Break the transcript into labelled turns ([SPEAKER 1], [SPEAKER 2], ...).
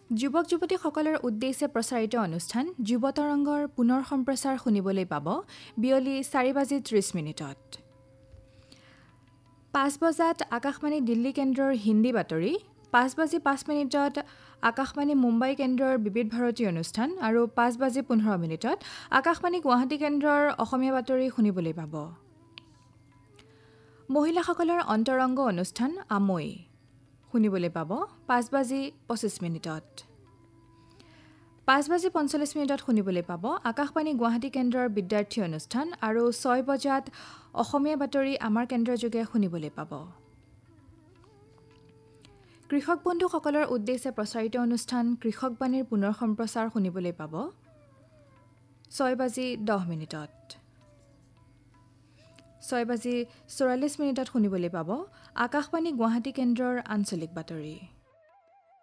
[SPEAKER 1] যুৱক যুৱতীসকলৰ উদ্দেশ্যে প্ৰচাৰিত অনুষ্ঠান যুৱ তৰংগৰ পুনৰ সম্প্ৰচাৰ শুনিবলৈ পাব বিয়লি 4:30 5 বজাত আকাশবাণী দিল্লী কেন্দ্ৰৰ হিন্দী বাতৰি 5:05 আকাশবাণী মুম্বাই কেন্দ্ৰৰ বিবিধ ভাৰতী অনুষ্ঠান আৰু 5:15 আকাশবাণী গুৱাহাটী কেন্দ্ৰৰ অসমীয়া বাতৰি শুনিবলৈ পাব মহিলাসকলৰ অন্তৰংগ অনুষ্ঠান আমৈ শুনিবলৈ পাব 5:25 5:45 শুনিবলৈ পাব আকাশবাণী গুৱাহাটী কেন্দ্ৰৰ বিদ্যাৰ্থী অনুষ্ঠান আৰু 6 বজাত অসমীয়া বাতৰি আমাৰ কেন্দ্ৰৰ যোগে শুনিবলৈ পাব কৃষক বন্ধুসকলৰ উদ্দেশ্যে প্ৰচাৰিত অনুষ্ঠান কৃষকবাণীৰ পুনৰ সম্প্ৰচাৰ শুনিবলৈ পাব 6:10 6:44 শুনিবলৈ পাব আকাশবাণী গুৱাহাটী কেন্দ্ৰৰ আঞ্চলিক বাতৰি